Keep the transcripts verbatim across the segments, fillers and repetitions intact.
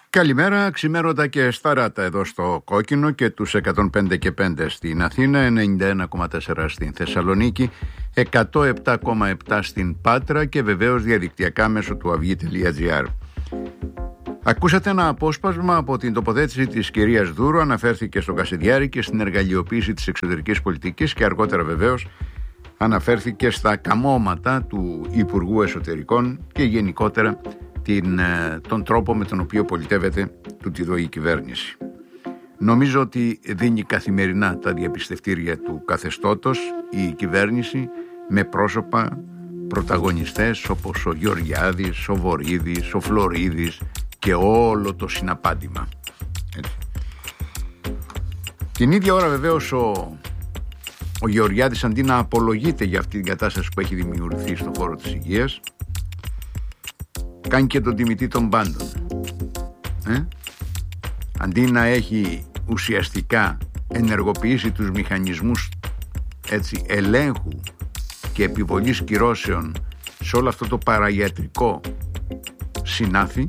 Καλημέρα, ξημέρωτα και σταράτα εδώ στο Κόκκινο και τους εκατόν πέντε και πέντε στην Αθήνα, ενενήντα ένα κόμμα τέσσερα στην Θεσσαλονίκη, εκατόν επτά κόμμα επτά στην Πάτρα και βεβαίως διαδικτυακά μέσω του αυγή τελεία τζι άρ. Ακούσατε ένα απόσπασμα από την τοποθέτηση της κυρίας Δούρου, αναφέρθηκε στον Κασιδιάρη και στην εργαλειοποίηση της εξωτερικής πολιτικής και αργότερα βεβαίως αναφέρθηκε στα καμώματα του Υπουργού Εσωτερικών και γενικότερα την, τον τρόπο με τον οποίο πολιτεύεται του τη η κυβέρνηση. Νομίζω ότι δίνει καθημερινά τα διαπιστευτήρια του καθεστώτος η κυβέρνηση με πρόσωπα πρωταγωνιστές όπως ο Γεωργιάδης, ο Βορίδης, ο Φλωρίδης και όλο το συναπάντημα. Έτσι. Την ίδια ώρα βεβαίως ο, ο Γεωργιάδης, αντί να απολογείται για αυτή την κατάσταση που έχει δημιουργηθεί στον χώρο της υγείας, κάνει και τον τιμητή των πάντων. Ε? Αντί να έχει ουσιαστικά ενεργοποιήσει τους μηχανισμούς έτσι, ελέγχου και επιβολής κυρώσεων σε όλο αυτό το παραϊατρικό συνάφι,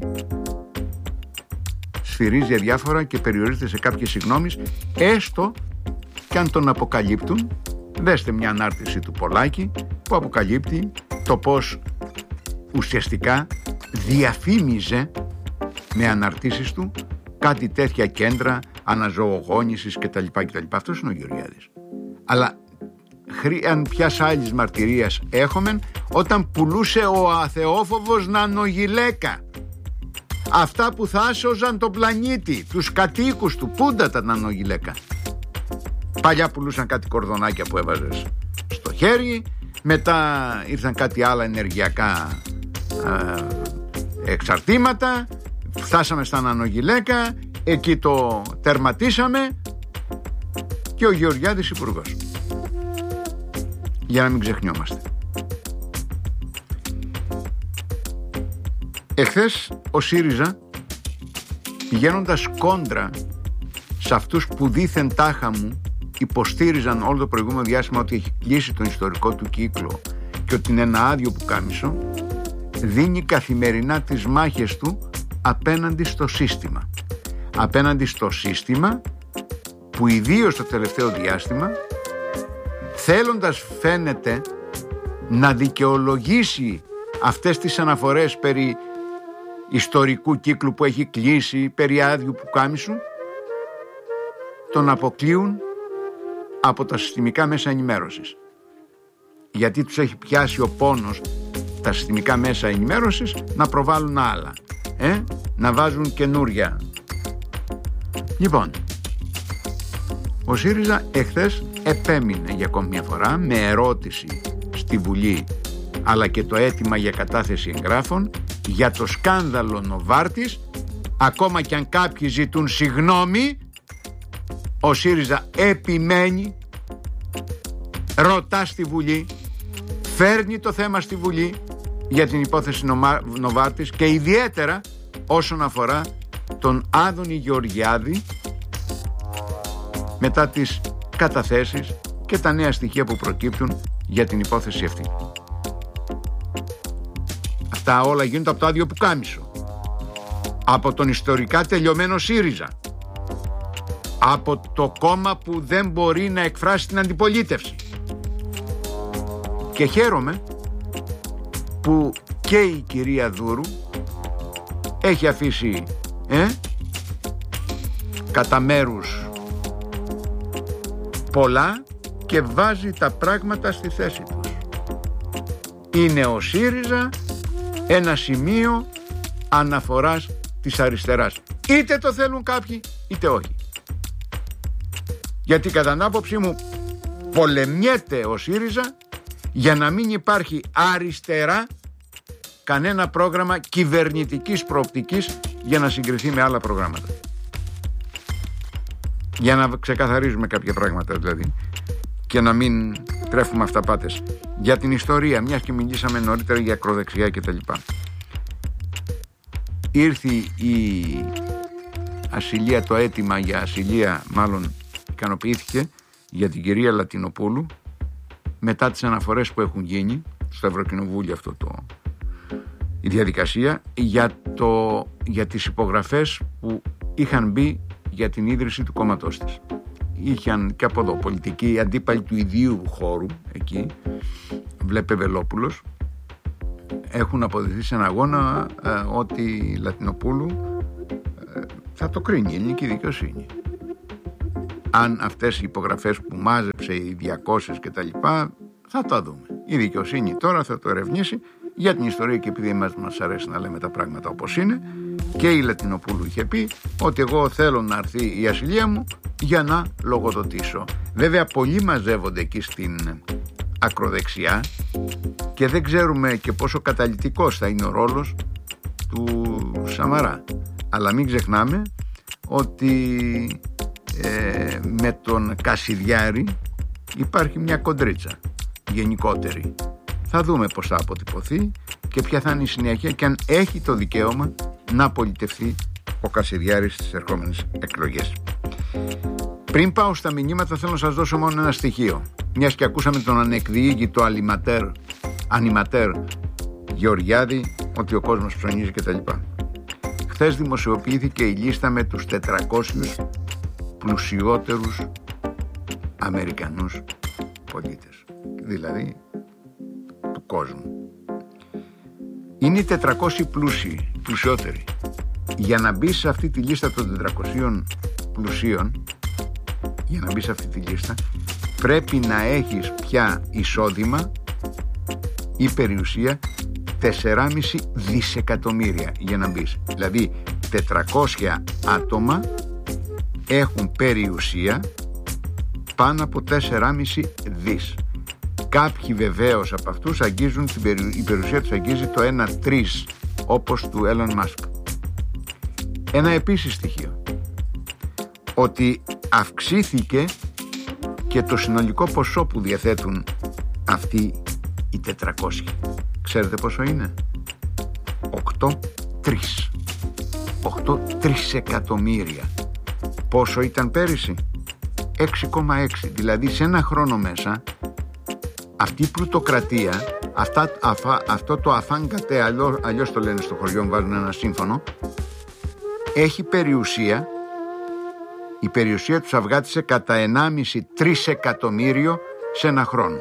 σφυρίζει αδιάφορα και περιορίζεται σε κάποιες συγγνώμεις, έστω και αν τον αποκαλύπτουν. Δέστε μια ανάρτηση του Πολάκη που αποκαλύπτει το πως ουσιαστικά διαφήμιζε με αναρτήσεις του κάτι τέτοια κέντρα αναζωογόνησης κτλ. κτλ. Αυτός είναι ο Γεωργιάδης. Αλλά αν ποιας άλλης μαρτυρίας έχουμε όταν πουλούσε ο αθεόφοβος νανογυλαίκα, αυτά που θα άσωζαν τον πλανήτη, τους κατοίκους του. Πούντα τα νανογυλαίκα. Παλιά πουλούσαν κάτι κορδονάκια που έβαζες στο χέρι, μετά ήρθαν κάτι άλλα ενεργειακά α, εξαρτήματα, φτάσαμε στα νανογυλαίκα, εκεί το τερματίσαμε και ο Γεωργιάδης υπουργός. Για να μην ξεχνιόμαστε. Εχθές ο ΣΥΡΙΖΑ, πηγαίνοντας κόντρα σε αυτούς που δήθεν τάχα μου υποστήριζαν όλο το προηγούμενο διάστημα ότι έχει κλείσει τον ιστορικό του κύκλο και ότι είναι ένα άδειο πουκάμισο, δίνει καθημερινά τις μάχες του απέναντι στο σύστημα. Απέναντι στο σύστημα που ιδίως το τελευταίο διάστημα, θέλοντας φαίνεται να δικαιολογήσει αυτές τις αναφορές περί ιστορικού κύκλου που έχει κλείσει, περί άδειου πουκάμισου, τον αποκλείουν από τα συστημικά μέσα ενημέρωσης. Γιατί τους έχει πιάσει ο πόνος τα συστημικά μέσα ενημέρωσης να προβάλλουν άλλα, ε? να βάζουν καινούρια. Λοιπόν, ο ΣΥΡΙΖΑ εχθές επέμεινε για ακόμη μια φορά με ερώτηση στη Βουλή αλλά και το αίτημα για κατάθεση εγγράφων για το σκάνδαλο Νοβάρτης. Ακόμα και αν κάποιοι ζητούν συγγνώμη, ο ΣΥΡΙΖΑ επιμένει, ρωτά στη Βουλή, φέρνει το θέμα στη Βουλή για την υπόθεση Νοβάρτης και ιδιαίτερα όσον αφορά τον Άδωνη Γεωργιάδη μετά τις καταθέσεις και τα νέα στοιχεία που προκύπτουν για την υπόθεση αυτή. Αυτά όλα γίνονται από το άδειο πουκάμισο, από τον ιστορικά τελειωμένο ΣΥΡΙΖΑ, από το κόμμα που δεν μπορεί να εκφράσει την αντιπολίτευση. Και χαίρομαι που και η κυρία Δούρου έχει αφήσει ε, κατά μέρους πολλά και βάζει τα πράγματα στη θέση τους. Είναι ο ΣΥΡΙΖΑ ένα σημείο αναφοράς της αριστεράς. Είτε το θέλουν κάποιοι είτε όχι. Γιατί κατά την άποψή μου πολεμιέται ο ΣΥΡΙΖΑ για να μην υπάρχει αριστερά κανένα πρόγραμμα κυβερνητικής προοπτικής για να συγκριθεί με άλλα προγράμματα. Για να ξεκαθαρίζουμε κάποια πράγματα δηλαδή και να μην τρέφουμε αυταπάτες. Για την ιστορία, μιας και μιλήσαμε νωρίτερα για ακροδεξιά κτλ. Ήρθε η ασυλία, το αίτημα για ασυλία μάλλον ικανοποιήθηκε για την κυρία Λατινοπούλου μετά τις αναφορές που έχουν γίνει στο Ευρωκοινοβούλιο αυτό το η διαδικασία για, το, για τις υπογραφές που είχαν μπει για την ίδρυση του κόμματός της. Είχαν και από εδώ πολιτικοί αντίπαλοι του ιδίου χώρου εκεί, βλέπε Βελόπουλος, έχουν αποδειχθεί σε ένα αγώνα ε, ότι η Λατινοπούλου ε, θα το κρίνει η ελληνική δικαιοσύνη. Αν αυτές οι υπογραφές που μάζεψε οι διακόσιες και τα λοιπά, θα τα δούμε. Η δικαιοσύνη τώρα θα το ερευνήσει για την ιστορία, και επειδή εμάς μας αρέσει να λέμε τα πράγματα όπως είναι, και η Λατινοπούλου είχε πει ότι εγώ θέλω να έρθει η ασυλία μου για να λογοδοτήσω. Βέβαια πολλοί μαζεύονται εκεί στην ακροδεξιά και δεν ξέρουμε και πόσο καταλυτικός θα είναι ο ρόλος του Σαμαρά. Αλλά μην ξεχνάμε ότι ε, με τον Κασιδιάρη υπάρχει μια κοντρίτσα γενικότερη. Θα δούμε πώς θα αποτυπωθεί και ποια θα είναι η συνέχεια και αν έχει το δικαίωμα να πολιτευθεί ο Κασιδιάρης στις ερχόμενες εκλογές. Πριν πάω στα μηνύματα, θέλω να σας δώσω μόνο ένα στοιχείο. Μιας και ακούσαμε τον ανεκδιήγητο αλιματέρ, ανιματέρ Γεωργιάδη, ότι ο κόσμος ψωνίζει κτλ. Χθες δημοσιοποιήθηκε η λίστα με τους τετρακόσιους πλουσιότερους Αμερικανούς πολίτες, δηλαδή του κόσμου. Είναι οι τετρακόσιοι πλούσιοι, πλουσιότεροι. Για να μπει σε αυτή τη λίστα των τετρακοσίων πλουσίων, για να μπει σε αυτή τη λίστα, πρέπει να έχεις πια εισόδημα ή περιουσία τέσσερα κόμμα πέντε δισεκατομμύρια για να μπεις. Δηλαδή τετρακόσια άτομα έχουν περιουσία πάνω από τέσσερα κόμμα πέντε δις. Κάποιοι βεβαίως από αυτούς αγγίζουν, την περι... η περιουσία τους αγγίζει το ένα τρεις, όπως του Elon Musk. Ένα επίσης στοιχείο, ότι αυξήθηκε και το συνολικό ποσό που διαθέτουν αυτοί οι τετρακόσιοι. Ξέρετε πόσο είναι? οκτώ τρισεκατομμύρια. Πόσο ήταν πέρυσι? έξι κόμμα έξι. Δηλαδή σε ένα χρόνο μέσα αυτή η πλουτοκρατία, αυτά, αφα, αυτό το αφάνκατε, αλλιώς, αλλιώς το λένε στο χωριό μου, βάζουν ένα σύμφωνο, έχει περιουσία. Η περιουσία τους αυγάτισε κατά ενάμιση τρισεκατομμύριο σε ένα χρόνο.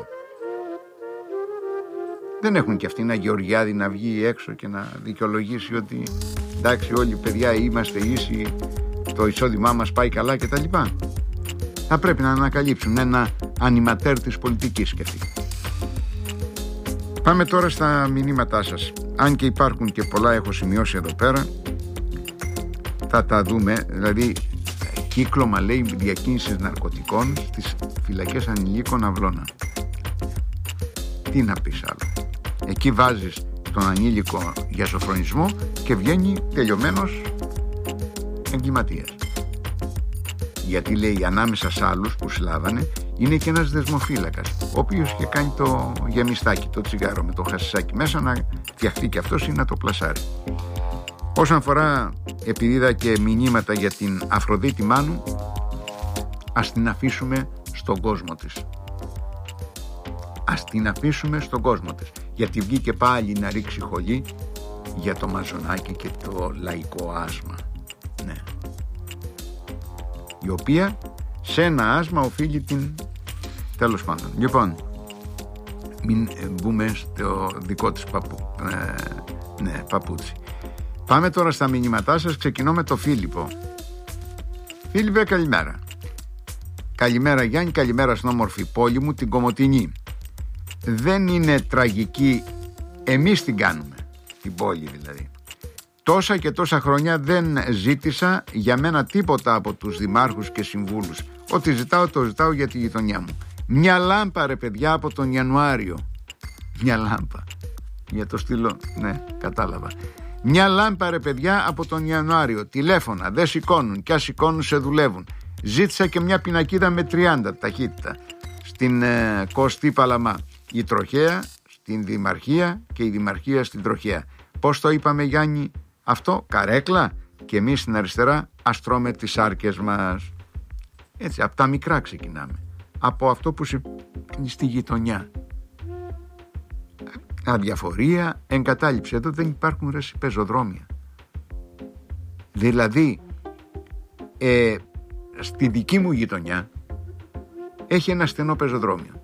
Δεν έχουν και αυτοί ένα Γεωργιάδη να βγει έξω και να δικαιολογήσει ότι εντάξει όλοι παιδιά είμαστε ίσοι, το εισόδημά μας πάει καλά κτλ. Θα πρέπει να ανακαλύψουν ένα ανιματέρ της πολιτικής και αυτοί. Πάμε τώρα στα μηνύματά σας. Αν και υπάρχουν και πολλά, έχω σημειώσει εδώ πέρα, θα τα δούμε. Δηλαδή κύκλωμα, λέει, διακίνησης ναρκωτικών στις φυλακές ανηλίκων Αυλώνα. Τι να πεις άλλο? Εκεί βάζεις τον ανήλικο για σοφρονισμό και βγαίνει τελειωμένος εγκληματίας. Γιατί, λέει, ανάμεσα σε άλλους που συλλάβανε είναι και ένας δεσμοφύλακας, ο οποίος είχε κάνει το γεμιστάκι, το τσιγάρο με το χασισάκι μέσα, να φτιαχτεί και αυτός ή να το πλασάρει. Όσον αφορά, επειδή είδα και μηνύματα για την Αφροδίτη Μάνου, ας την αφήσουμε στον κόσμο της. Ας την αφήσουμε στον κόσμο της. Γιατί βγήκε πάλι να ρίξει χολή για το μαζονάκι και το λαϊκό άσμα. Ναι. Η οποία σε ένα άσμα οφείλει την... Τέλος πάντων. Λοιπόν, μην μπούμε στο δικό της παππού. Ε, ναι, παπούτσι. Πάμε τώρα στα μηνύματά σας. Ξεκινώ με το Φίλιππο. Φίλιππε, καλημέρα. Καλημέρα Γιάννη, καλημέρα στην όμορφη πόλη μου, την Κομοτηνή. Δεν είναι τραγική, εμείς την κάνουμε, την πόλη δηλαδή. Τόσα και τόσα χρόνια δεν ζήτησα για μένα τίποτα από τους δημάρχους και συμβούλους. Ό,τι ζητάω το ζητάω για τη γειτονιά μου. Μια λάμπα ρε παιδιά από τον Ιανουάριο. Μια λάμπα. Για το στυλό, ναι, κατάλαβα. Μια λάμπα ρε παιδιά από τον Ιανουάριο. Τηλέφωνα, δεν σηκώνουν, κι ας σηκώνουν σε δουλεύουν. Ζήτησα και μια πινακίδα με τριάντα ταχύτητα στην ε, Κωστή Παλαμά. Η Τροχέα στην Δημαρχία και η Δημαρχία στην Τροχέα. Πώς το είπαμε Γιάννη αυτό? Καρέκλα. Και εμείς στην αριστερά ας τρώμε τις άρκες μας. Έτσι, από τα μικρά ξεκινάμε. Από αυτό που συμβαίνει στη γειτονιά. αδιαφορία, εγκατάλειψη. Εδώ δεν υπάρχουν ρε πεζοδρόμια. Δηλαδή ε, στη δική μου γειτονιά έχει ένα στενό πεζοδρόμιο.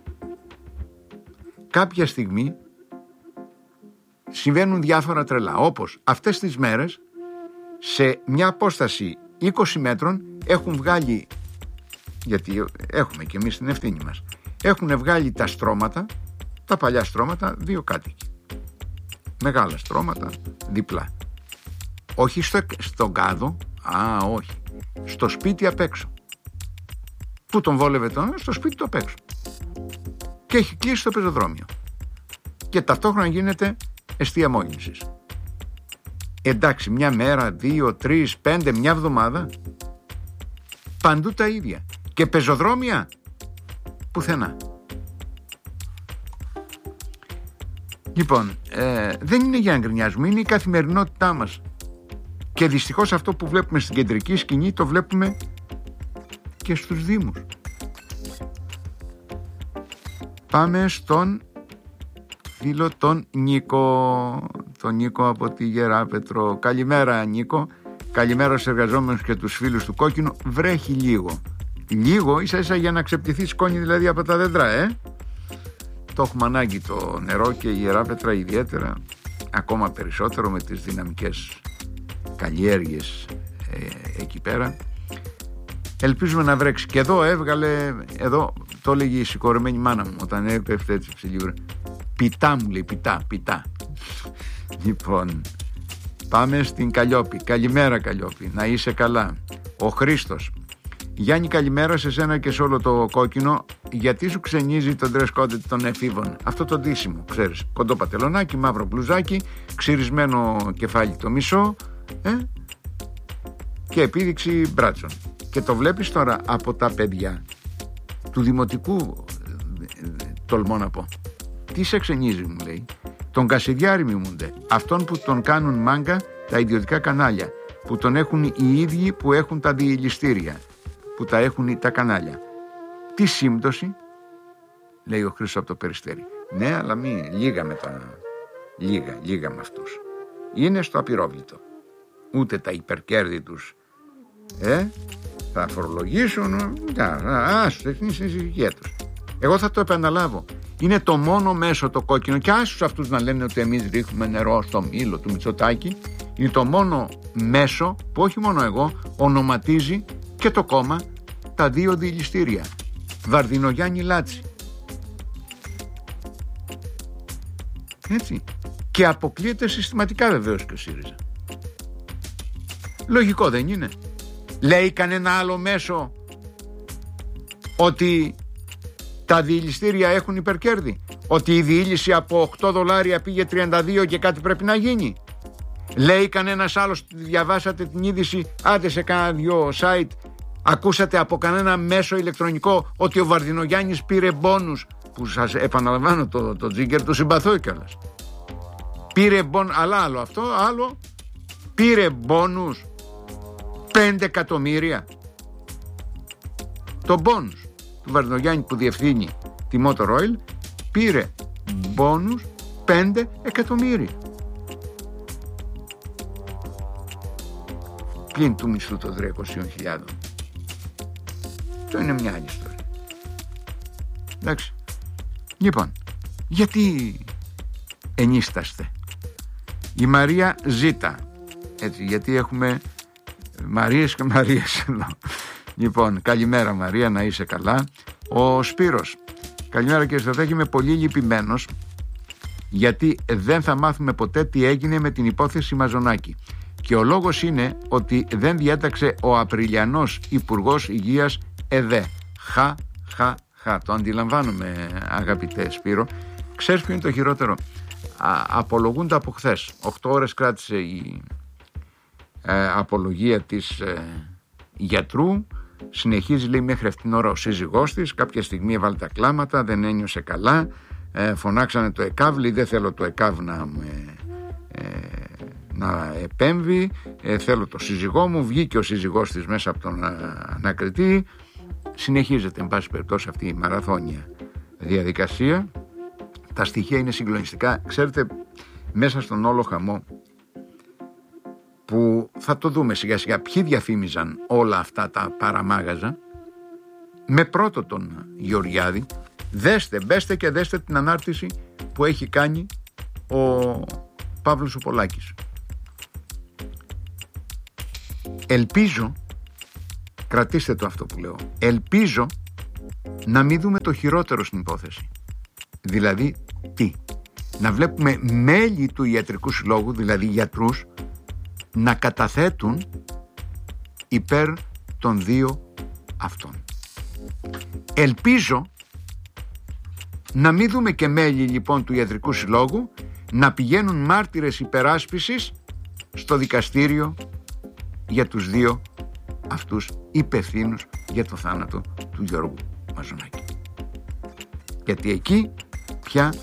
Κάποια στιγμή συμβαίνουν διάφορα τρελά, όπως αυτές τις μέρες σε μια απόσταση είκοσι μέτρων έχουν βγάλει, γιατί έχουμε και εμείς την ευθύνη μας, έχουν βγάλει τα στρώματα, τα παλιά στρώματα, δύο κάτοικοι. Μεγάλα στρώματα, διπλά. Όχι στο, στον κάδο, α όχι, στο σπίτι απ' έξω. Πού τον βόλευε τον, στο σπίτι του απ' έξω. Και έχει κλείσει το πεζοδρόμιο. Και ταυτόχρονα γίνεται εστία μόλυνσης. Εντάξει, μια μέρα, δύο, τρεις, πέντε, μια εβδομάδα, παντού τα ίδια. Και πεζοδρόμια, πουθενά. Λοιπόν, ε, δεν είναι για να γκρινιάζουμε, είναι η καθημερινότητά μας. Και δυστυχώς αυτό που βλέπουμε στην κεντρική σκηνή το βλέπουμε και στους δήμους. Πάμε στον φίλο τον Νίκο, τον Νίκο από τη Γεράπετρο. Καλημέρα Νίκο, καλημέρα στους εργαζόμενους και τους φίλους του Κόκκινου. Βρέχει λίγο, λίγο ίσα ίσα για να ξεπτυθεί σκόνη δηλαδή από τα δέντρα, ε. Το έχουμε ανάγκη το νερό και η Γεράπετρα ιδιαίτερα, ακόμα περισσότερο με τις δυναμικές καλλιέργειες ε, εκεί πέρα. Ελπίζουμε να βρέξει. Και εδώ έβγαλε, εδώ το έλεγε η συγχωρεμένη μάνα μου όταν έπεφτε έτσι ψηλή. Πιτά μου λέει, πιτά, πιτά. Λοιπόν, πάμε στην Καλλιόπη. Καλημέρα Καλλιόπη, να είσαι καλά. Ο Χρήστος. Γιάννη, καλημέρα σε σένα και σε όλο το Κόκκινο. Γιατί σου ξενίζει το dress code των εφήβων? Αυτό το ντύσιμο, ξέρεις, κοντό πατελονάκι, μαύρο μπλουζάκι, ξυρισμένο κεφάλι το μισό, ε? Και επίδειξη μπράτσων. Και το βλέπεις τώρα από τα παιδιά του δημοτικού, τολμώ να πω. Τι σε ξενίζει, μου λέει? Τον Κασιδιάρη μιμούνται, αυτόν που τον κάνουν μάγκα τα ιδιωτικά κανάλια, που τον έχουν οι ίδιοι που έχουν τα διελιστήρια, που τα έχουν τα κανάλια. Τι σύμπτωση, λέει ο Χρήστος από το Περιστέρι. Ναι, αλλά μη λίγα με τα λίγα, λίγα με αυτούς. Είναι στο απειρόβλητο. Ούτε τα υπερκέρδη τους ε, θα φορολογήσουν. Άσου, είναι στην συζυγία τους. Εγώ θα το επαναλάβω. Είναι το μόνο μέσο το Κόκκινο, και άσους αυτούς να λένε ότι εμείς ρίχνουμε νερό στο μήλο του Μητσοτάκη. Είναι το μόνο μέσο που όχι μόνο εγώ, ονοματίζει και το κόμμα τα δύο διελιστήρια. Βαρδινογιάννη Λάτσι. Έτσι. Και αποκλείεται συστηματικά βεβαίως και ο ΣΥΡΙΖΑ. Λογικό δεν είναι? Λέει κανένα άλλο μέσο ότι τα διελιστήρια έχουν υπερκέρδη? Ότι η διήλυση από οκτώ δολάρια πήγε τριάντα δύο και κάτι πρέπει να γίνει? Λέει κανένας άλλος, διαβάσατε την είδηση, άντε σε κάνα δυο site, ακούσατε από κανένα μέσο ηλεκτρονικό ότι ο Βαρδινογιάννης πήρε μπόνους, που σας επαναλαμβάνω το, το τζίγκερ του συμπαθώ κιόλας. Πήρε μπόνους, αλλά άλλο αυτό, άλλο, πήρε μπόνους πέντε εκατομμύρια. Το μπόνους του Βαρδινογιάννη που διευθύνει τη Motor Oil πήρε μπόνους πέντε εκατομμύρια. Πλην του μισθού των τριακοσίων χιλιάδων. Το είναι μια άλλη ιστορία. Εντάξει. Λοιπόν, γιατί ενίσταστε? Η Μαρία Ζήτα. Έτσι, γιατί έχουμε Μαρίες και Μαρίες εδώ. Λοιπόν, καλημέρα Μαρία, να είσαι καλά. Ο Σπύρος. Καλημέρα κύριε Στρατέγη, είμαι πολύ λυπημένος γιατί δεν θα μάθουμε ποτέ τι έγινε με την υπόθεση Μαζονάκη. Και ο λόγος είναι ότι δεν διέταξε ο Απριλιανός Υπουργός Υγείας ΕΔΕ. Χα, χα, χα. Το αντιλαμβάνομαι αγαπητέ Σπύρο. Ξέρεις ποιο είναι το χειρότερο? Α, απολογούνται από χθες. Οχτώ ώρες κράτησε η ε, απολογία της ε, γιατρού. Συνεχίζει, λέει, μέχρι αυτήν την ώρα ο σύζυγός της. Κάποια στιγμή έβαλε τα κλάματα, δεν ένιωσε καλά. Ε, φωνάξανε το ΕΚΑΒ, λέει, δεν θέλω το ΕΚΑΒ να με... Ε, να επέμβει, ε, θέλω το σύζυγό μου. Βγήκε ο σύζυγός της μέσα από τον ανακριτή. Συνεχίζεται εν πάση περιπτώσει αυτή η μαραθώνια διαδικασία Τα στοιχεία είναι συγκλονιστικά. Ξέρετε, μέσα στον όλο χαμό που θα το δούμε σιγά σιγά ποιοι διαφήμιζαν όλα αυτά τα παραμάγαζα, με πρώτο τον Γεωργιάδη. Δέστε, μπέστε και δέστε την ανάρτηση που έχει κάνει ο Παύλος ο Πολάκης. Ελπίζω, κρατήστε το αυτό που λέω, ελπίζω να μην δούμε το χειρότερο στην υπόθεση. Δηλαδή τι? Να βλέπουμε μέλη του Ιατρικού Συλλόγου, δηλαδή γιατρούς, να καταθέτουν υπέρ των δύο αυτών. Ελπίζω να μην δούμε και μέλη λοιπόν του Ιατρικού Συλλόγου να πηγαίνουν μάρτυρες υπεράσπισης στο δικαστήριο για τους δύο αυτούς υπευθύνους για το θάνατο του Γιώργου Μαζονάκη. Γιατί εκεί πια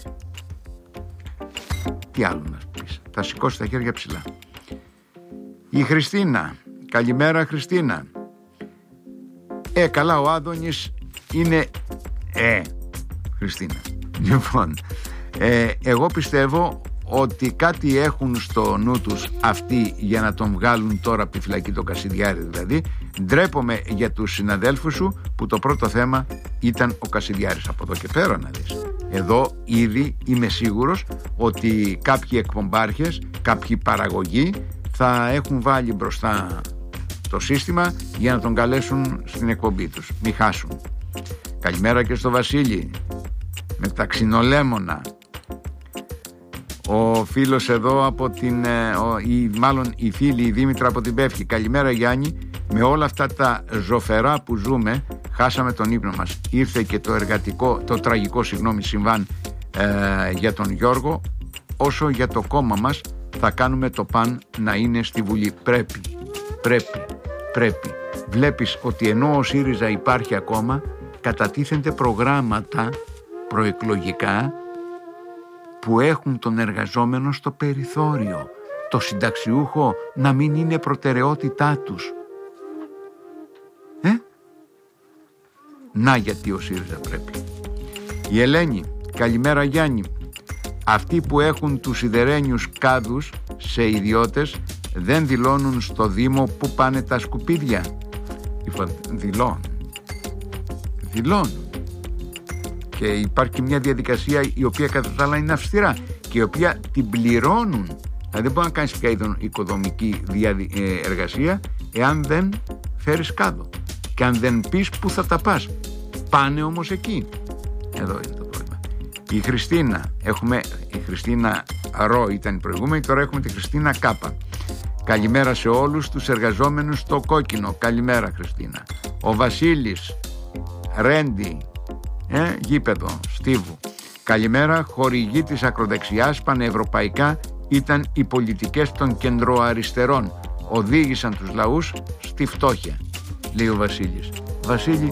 τι άλλο να πεις, θα σηκώσει τα χέρια ψηλά. Η Χριστίνα, καλημέρα Χριστίνα. Ε, καλά, ο Άδωνης είναι ε, Χριστίνα. Λοιπόν, ε, εγώ πιστεύω ότι κάτι έχουν στο νου τους αυτοί για να τον βγάλουν τώρα από τη φυλακή, το Κασιδιάρη δηλαδή. Ντρέπομαι για τους συναδέλφους σου που το πρώτο θέμα ήταν ο Κασιδιάρης. Από εδώ και πέρα να δεις. Εδώ ήδη είμαι σίγουρος ότι κάποιοι εκπομπάρχες, κάποιοι παραγωγοί θα έχουν βάλει μπροστά το σύστημα για να τον καλέσουν στην εκπομπή τους. Μη χάσουν. Καλημέρα και στο Βασίλη με τα ξινολέμωνα. Ο φίλος εδώ από την ο, η, μάλλον η φίλη η Δήμητρα από την Πεύκη. Καλημέρα Γιάννη. Με όλα αυτά τα ζωφερά που ζούμε χάσαμε τον ύπνο μας. Ήρθε και το εργατικό, το τραγικό συγγνώμη συμβάν ε, για τον Γιώργο. Όσο για το κόμμα μας θα κάνουμε το παν να είναι στη Βουλή. Πρέπει, πρέπει, πρέπει. Βλέπεις ότι ενώ ο ΣΥΡΙΖΑ υπάρχει ακόμα, κατατίθενται προγράμματα προεκλογικά που έχουν τον εργαζόμενο στο περιθώριο, το συνταξιούχο να μην είναι προτεραιότητά τους. Ε? Να γιατί ο ΣΥΡΙΖΑ πρέπει. Η Ελένη, καλημέρα Γιάννη. Αυτοί που έχουν τους σιδερένιους κάδους σε ιδιώτες δεν δηλώνουν στο Δήμο που πάνε τα σκουπίδια. Δηλώνουν. Δηλώνουν. Και υπάρχει μια διαδικασία η οποία κατά τα άλλα είναι αυστηρά και η οποία την πληρώνουν. Δηλαδή δεν μπορεί να κάνεις πια οικοδομική εργασία εάν δεν φέρεις κάδο και αν δεν πεις που θα τα πας. Πάνε όμως εκεί. Εδώ είναι το πρόβλημα. Η Χριστίνα, έχουμε η Χριστίνα Ρο ήταν η προηγούμενη, τώρα έχουμε τη Χριστίνα Κάπα. Καλημέρα σε όλους τους εργαζόμενους στο Κόκκινο. Καλημέρα Χριστίνα. Ο Βασίλης Ρέντι, ε, γήπεδο Στίβου. Καλημέρα. Χορηγοί της ακροδεξιάς πανευρωπαϊκά ήταν οι πολιτικές των κεντροαριστερών. Οδήγησαν τους λαούς στη φτώχεια, λέει ο Βασίλης. Βασίλη,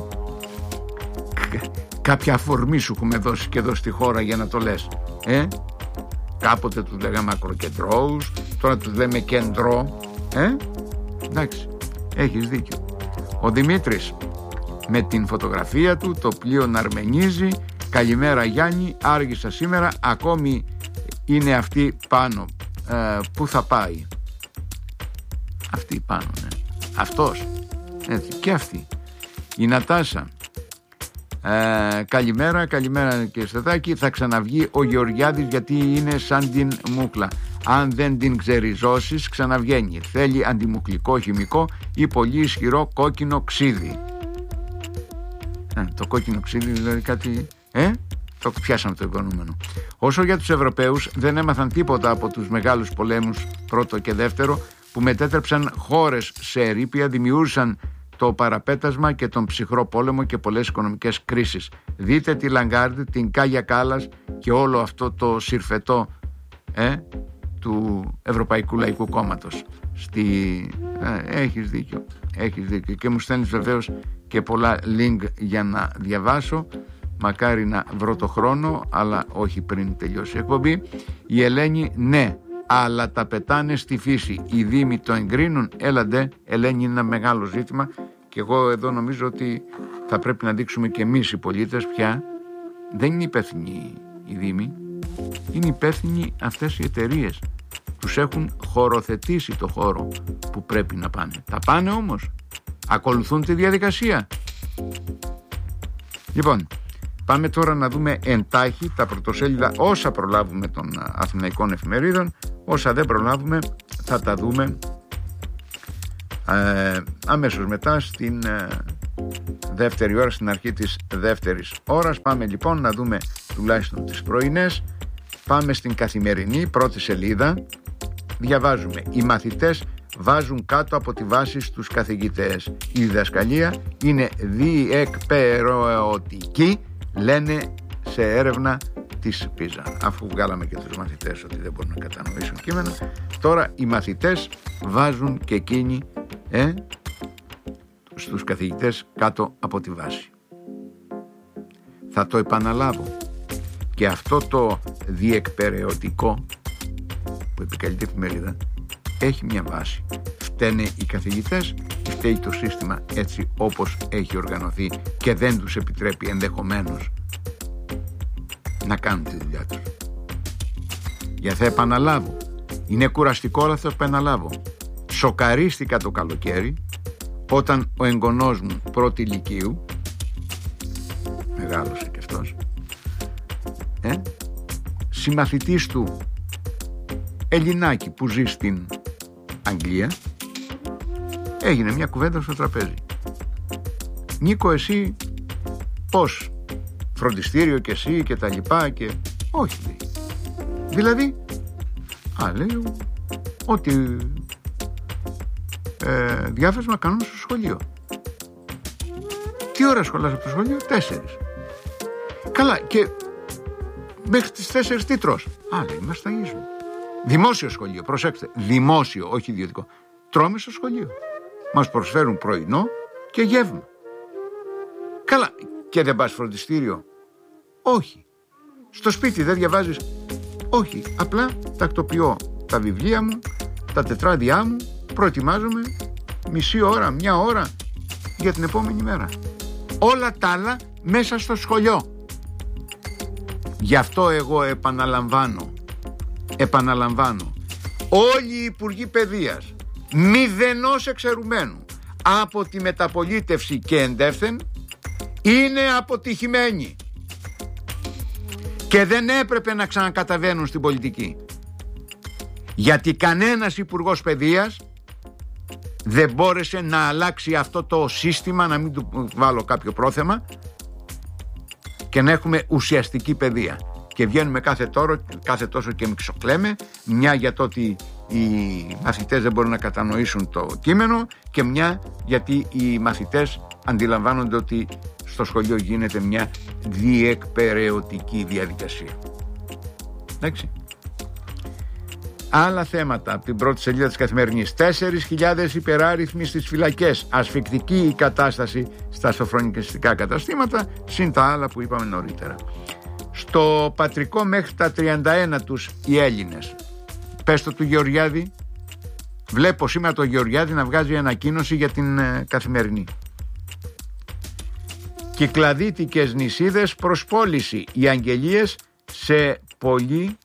κάποια αφορμή σου έχουμε δώσει και εδώ στη χώρα για να το λες. Ε? Κάποτε τους λέγαμε ακροκεντρώους, τώρα τους λέμε κεντρό. Ε? Εντάξει, έχεις δίκιο. Ο Δημήτρης με την φωτογραφία του, το πλοίο να αρμενίζει. Καλημέρα Γιάννη, άργησα σήμερα, ακόμη είναι αυτή πάνω. Ε, πού θα πάει? Αυτή πάνω, ναι. Αυτός. Έτσι, και αυτή. Η Νατάσα. Ε, καλημέρα, καλημέρα και Στατάκη. Θα ξαναβγεί ο Γεωργιάδης γιατί είναι σαν την μούκλα. Αν δεν την ξεριζώσεις ξαναβγαίνει. Θέλει αντιμουκλικό χημικό ή πολύ ισχυρό κόκκινο ξύδι. Ε, το κόκκινο ξύδι δηλαδή κάτι... Ε? Το πιάσαμε το υπονοούμενο. Όσο για τους Ευρωπαίους δεν έμαθαν τίποτα από τους μεγάλους πολέμους πρώτο και δεύτερο που μετέτρεψαν χώρες σε ερείπια, δημιούργησαν το παραπέτασμα και τον ψυχρό πόλεμο και πολλές οικονομικές κρίσεις. Δείτε τη Λαγκάρντ, την Κάγια Κάλλας και όλο αυτό το συρφετό ε, του Ευρωπαϊκού Λαϊκού Κόμματος. Στη... Ε, έχεις δίκιο, έχεις δίκιο και μου στέλνεις βεβαίως και πολλά link για να διαβάσω. Μακάρι να βρω το χρόνο, αλλά όχι πριν τελειώσει η εκπομπή. Η Ελένη, ναι, αλλά τα πετάνε στη φύση. Οι Δήμοι το εγκρίνουν. Έλαντε, Ελένη, είναι ένα μεγάλο ζήτημα και εγώ εδώ νομίζω ότι θα πρέπει να δείξουμε και εμείς οι πολίτες πια. Δεν είναι υπεύθυνοι οι Δήμοι, είναι υπεύθυνοι αυτές οι εταιρείες. Τους έχουν χωροθετήσει το χώρο που πρέπει να πάνε. Τα πάνε όμως, ακολουθούν τη διαδικασία. Λοιπόν, πάμε τώρα να δούμε εντάχει τα πρωτοσέλιδα, όσα προλάβουμε των αθηναϊκών εφημερίδων. Όσα δεν προλάβουμε θα τα δούμε ε, αμέσως μετά στην ε, δεύτερη ώρα, στην αρχή της δεύτερης ώρας. Πάμε λοιπόν να δούμε τουλάχιστον τις πρωινές. Πάμε στην Καθημερινή, πρώτη σελίδα. Διαβάζουμε: οι μαθητές βάζουν κάτω από τη βάση στους καθηγητές. Η διδασκαλία είναι διεκπεραιωτική, λένε σε έρευνα της Πίζα. Αφού βγάλαμε και τους μαθητές ότι δεν μπορούν να κατανοήσουν κείμενα, τώρα οι μαθητές βάζουν και εκείνοι ε, στους καθηγητές κάτω από τη βάση. Θα το επαναλάβω. Και αυτό το διεκπεραιωτικό που επικαλείται η εφημερίδα έχει μια βάση. Φταίνε οι καθηγητές, φταίει το σύστημα έτσι όπως έχει οργανωθεί και δεν τους επιτρέπει ενδεχομένως να κάνουν τη δουλειά τους. Για θα επαναλάβω, είναι κουραστικό αλλά θα επαναλάβω. Σοκαρίστηκα το καλοκαίρι όταν ο εγγονός μου πρώτη ηλικίου, μεγάλωσε και αυτός, ε, συμμαθητής του Ελληνάκι που ζει στην Αγγλία, έγινε μια κουβέντα στο τραπέζι. Νίκο, εσύ πώς, φροντιστήριο και εσύ και τα λοιπά και... Όχι, λέει. Δηλαδή, α, λέει, ότι ε, διάφασμα κάνουν στο σχολείο. Τι ώρα σχολάς από το σχολείο? Τέσσερις. Καλά, και μέχρι τις τέσσερις τι τρως? Α, λέει, μας ταγίζουν. Δημόσιο σχολείο, προσέξτε, δημόσιο, όχι ιδιωτικό. Τρώμε στο σχολείο. Μας προσφέρουν πρωινό και γεύμα. Καλά, και δεν πας φροντιστήριο? Όχι. Στο σπίτι δεν διαβάζεις? Όχι, απλά τακτοποιώ τα βιβλία μου, τα τετράδια μου, προετοιμάζομαι μισή ώρα, μια ώρα για την επόμενη μέρα. Όλα τα άλλα μέσα στο σχολείο. Γι' αυτό εγώ επαναλαμβάνω, επαναλαμβάνω, όλοι οι υπουργοί παιδείας, μηδενός εξαιρουμένου, από τη μεταπολίτευση και εντεύθεν, είναι αποτυχημένοι και δεν έπρεπε να ξανακαταβαίνουν στην πολιτική, γιατί κανένας υπουργός παιδείας δεν μπόρεσε να αλλάξει αυτό το σύστημα, να μην του βάλω κάποιο πρόθεμα, και να έχουμε ουσιαστική παιδεία. Και βγαίνουμε κάθε, τόρο, κάθε τόσο και μιξοκλέμε, μια για το ότι οι μαθητές δεν μπορούν να κατανοήσουν το κείμενο και μια γιατί οι μαθητές αντιλαμβάνονται ότι στο σχολείο γίνεται μια διεκπεραιωτική διαδικασία. Εντάξει. Άλλα θέματα από την πρώτη σελίδα της Καθημερινής. τέσσερις χιλιάδες υπεράριθμοι στις φυλακές. Ασφικτική η κατάσταση στα σοφρονιστικά καταστήματα, συν τα άλλα που είπαμε νωρίτερα. Στο πατρικό μέχρι τα τριάντα ένα τους οι Έλληνες. Πες το του Γεωργιάδη. Βλέπω σήμερα το Γεωργιάδη να βγάζει ανακοίνωση για την ε, Καθημερινή. Κυκλαδίτικες νησίδες προς πώληση. Οι αγγελίες σε πολύ...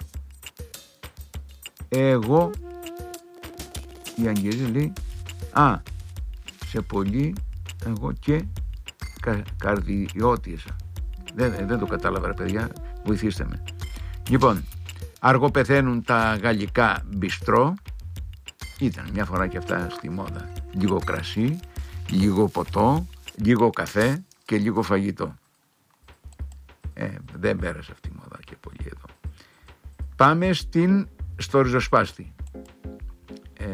Εγώ η αγγελία λέει α, σε πολύ εγώ και κα, καρδιώτησα. Δεν, δεν το κατάλαβα ρε παιδιά, βοηθήστε με. Λοιπόν, αργοπεθαίνουν τα γαλλικά μπιστρό. Ήταν μια φορά και αυτά στη μόδα. Λίγο κρασί, λίγο ποτό, λίγο καφέ και λίγο φαγητό. Ε, δεν πέρασε αυτή η μόδα και πολύ εδώ. Πάμε στην στο ριζοσπάστη. Ε,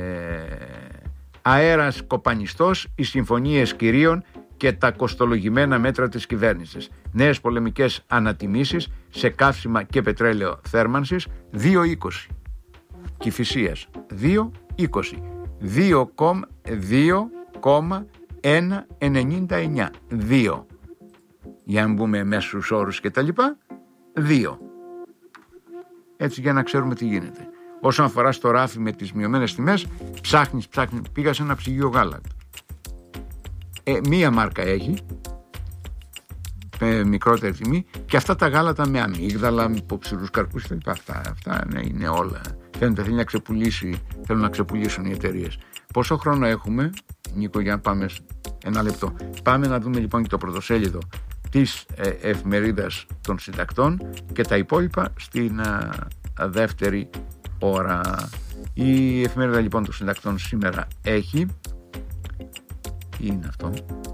αέρας κοπανιστός, οι συμφωνίες κυρίων και τα κοστολογημένα μέτρα της κυβέρνησης. Νέες πολεμικές ανατιμήσεις σε καύσιμα και πετρέλαιο θέρμανσης δύο είκοσι. Κηφισίας δύο είκοσι. δύο κόμμα εκατόν ενενήντα εννιά. δύο. Για να μπούμε μέσους όρους και τα λοιπά. δύο. Έτσι για να ξέρουμε τι γίνεται. Όσον αφορά στο ράφι με τις μειωμένες τιμές, ψάχνεις, ψάχνεις, πήγα σε ένα ψυγείο γάλα. Ε, μία μάρκα έχει, με μικρότερη τιμή, και αυτά τα γάλατα με αμύγδαλα, με υποψηρούς καρπούς κτλ. Αυτά, αυτά ναι, είναι όλα. Θέλουν, θέλουν, να ξεπουλήσει, θέλουν να ξεπουλήσουν οι εταιρείες. Πόσο χρόνο έχουμε, Νίκο, για να πάμε ένα λεπτό. Πάμε να δούμε λοιπόν και το πρωτοσέλιδο της ε, εφημερίδας των συντακτών και τα υπόλοιπα στην α, α, δεύτερη ώρα. Η εφημερίδα λοιπόν των συντακτών σήμερα έχει, τι είναι αυτό,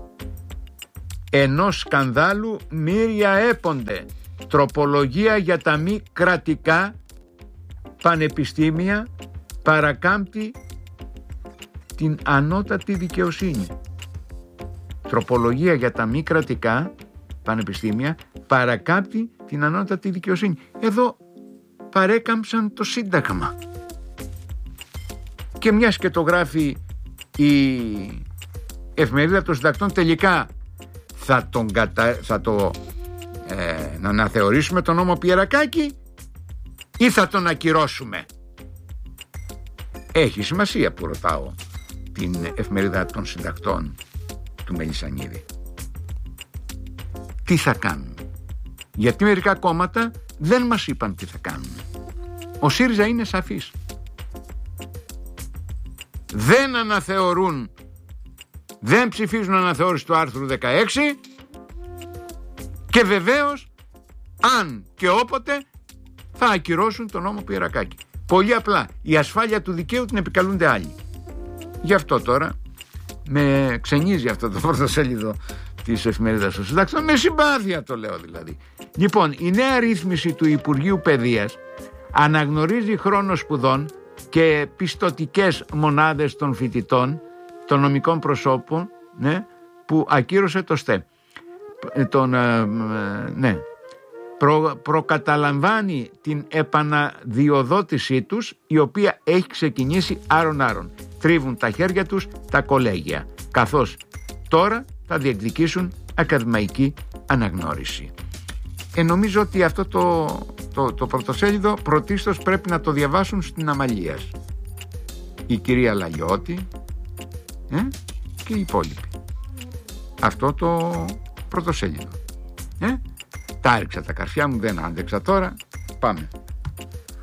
ενός σκανδάλου μύρια έπονται, τροπολογία για τα μη κρατικά πανεπιστήμια παρακάμπτει την ανώτατη δικαιοσύνη. Τροπολογία για τα μη κρατικά πανεπιστήμια παρακάμπτει την ανώτατη δικαιοσύνη. Εδώ παρέκαμψαν το Σύνταγμα. Και μιας και το γράφει η εφημερίδα των συντακτών, τελικά θα, τον κατα... θα το ε, να αναθεωρήσουμε τον νόμο Πιερακάκη ή θα τον ακυρώσουμε. Έχει σημασία που ρωτάω την εφημερίδα των συντακτών του Μελισσανίδη. Τι θα κάνουν? Γιατί μερικά κόμματα δεν μας είπαν τι θα κάνουν. Ο ΣΥΡΙΖΑ είναι σαφής. Δεν αναθεωρούν, δεν ψηφίζουν αναθεώρηση του άρθρου δεκαέξι και βεβαίως αν και όποτε θα ακυρώσουν τον νόμο Πιερακάκη. Πολύ απλά, η ασφάλεια του δικαίου την επικαλούνται άλλοι. Γι' αυτό τώρα με ξενίζει αυτό το πρωτοσέλιδο της εφημερίδας των συντάξεων, με συμπάθεια το λέω δηλαδή. Λοιπόν, η νέα ρύθμιση του Υπουργείου Παιδείας αναγνωρίζει χρόνο σπουδών και πιστωτικές μονάδες των φοιτητών, των νομικών προσώπων, ναι, που ακύρωσε το ΣΤΕ. Τον, ε, ναι, προ, προκαταλαμβάνει την επαναδιοδότησή τους, η οποία έχει ξεκινήσει άρον-άρον. Τρίβουν τα χέρια τους τα κολέγια, καθώς τώρα θα διεκδικήσουν ακαδημαϊκή αναγνώριση. Ε, νομίζω ότι αυτό το, το, το πρωτοσέλιδο πρωτίστως πρέπει να το διαβάσουν στην Αμαλίας η κυρία Λαλιώτη ε, και οι υπόλοιποι. Αυτό το πρωτοσέλιδο. Ε, τα έριξα τα καρφιά μου, δεν άντεξα τώρα. Πάμε.